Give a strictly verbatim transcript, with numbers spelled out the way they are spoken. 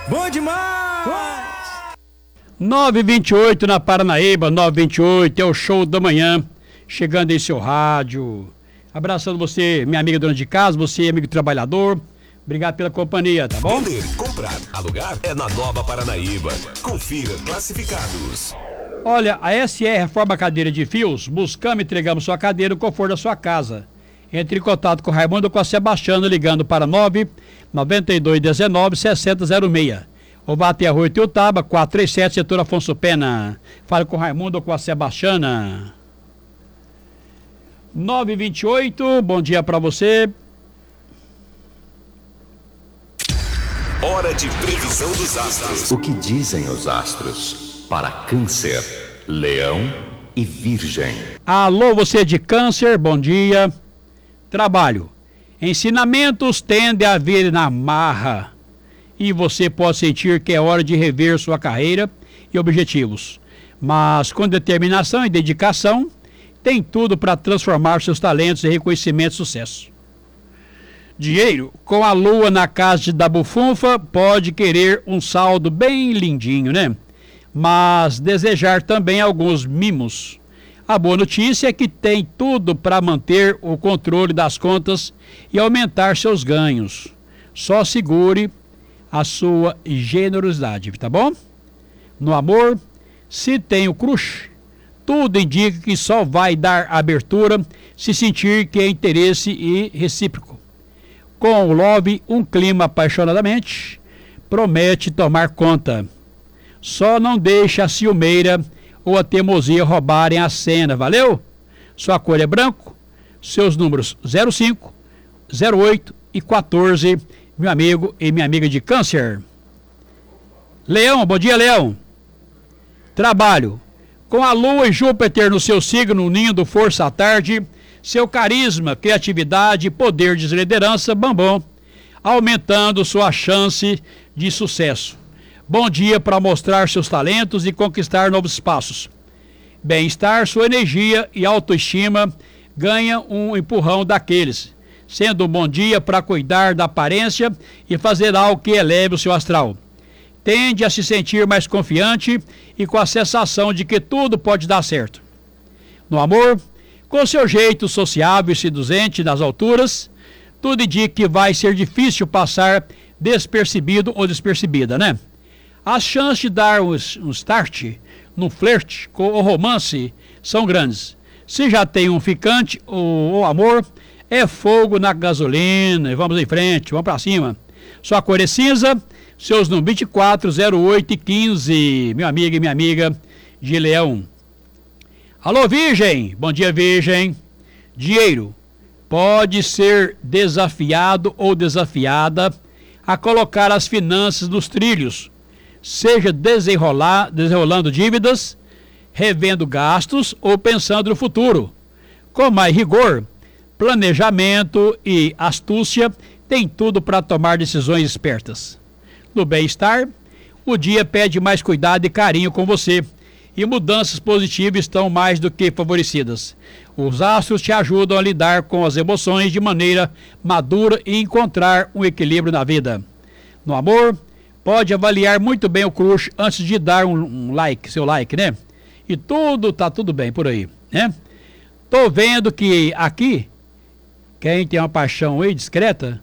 Bom demais! nove e vinte e oito na Paranaíba, nove e vinte e oito é o show da manhã, chegando em seu rádio. Abraçando você, minha amiga dona de casa, você, amigo trabalhador. Obrigado pela companhia, tá bom? Vender, comprar, alugar é na Nova Paranaíba. Confira classificados. Olha, a S E Reforma Cadeira de Fios, buscamos e entregamos sua cadeira no conforto da sua casa. Entre em contato com o Raimundo ou com a Sebastiana, ligando para nove nove dois um nove seis zero zero seis. Ou vá até a Rua Itiutaba, quatrocentos e trinta e sete, setor Afonso Pena. Fale com o Raimundo ou com a Sebastiana. nove e vinte e oito, bom dia para você. Hora de previsão dos astros. O que dizem os astros para Câncer, Leão e Virgem? Alô, você de Câncer, bom dia. Trabalho. Ensinamentos tendem a vir na marra e você pode sentir que é hora de rever sua carreira e objetivos. Mas com determinação e dedicação, tem tudo para transformar seus talentos em reconhecimento e sucesso. Dinheiro, com a lua na casa da bufunfa, pode querer um saldo bem lindinho, né? Mas desejar também alguns mimos. A boa notícia é que tem tudo para manter o controle das contas e aumentar seus ganhos. Só segure a sua generosidade, tá bom? No amor, se tem o crush, tudo indica que só vai dar abertura se sentir que é interesse e recíproco. Com o love, um clima apaixonadamente promete tomar conta. Só não deixe a ciumeira ou a teimosia roubarem a cena, valeu? Sua cor é branco, seus números zero cinco, zero oito e quatorze, meu amigo e minha amiga de Câncer. Leão, bom dia, Leão. Trabalho. Com a Lua e Júpiter no seu signo, unindo força à tarde, seu carisma, criatividade e poder de liderança, bambam, aumentando sua chance de sucesso. Bom dia para mostrar seus talentos e conquistar novos espaços. Bem-estar, sua energia e autoestima ganha um empurrão daqueles, sendo um bom dia para cuidar da aparência e fazer algo que eleve o seu astral. Tende a se sentir mais confiante e com a sensação de que tudo pode dar certo. No amor, com seu jeito sociável e seduzente nas alturas, tudo indica que vai ser difícil passar despercebido ou despercebida, né? As chances de dar um, um start no flerte com o romance são grandes. Se já tem um ficante, o, o amor é fogo na gasolina. Vamos em frente, vamos pra cima. Sua cor é cinza, seus números vinte e quatro, zero oito e quinze, meu amigo e minha amiga de Leão. Alô, Virgem, bom dia, Virgem. Dinheiro, pode ser desafiado ou desafiada a colocar as finanças nos trilhos, seja desenrolar, desenrolando dívidas, revendo gastos ou pensando no futuro. Com mais rigor, planejamento e astúcia, tem tudo para tomar decisões espertas. No bem-estar, o dia pede mais cuidado e carinho com você, e mudanças positivas estão mais do que favorecidas. Os astros te ajudam a lidar com as emoções de maneira madura e encontrar um equilíbrio na vida. No amor, pode avaliar muito bem o crush antes de dar um, um like, seu like, né? E tudo, tá tudo bem por aí, né? Tô vendo que aqui, quem tem uma paixão aí discreta,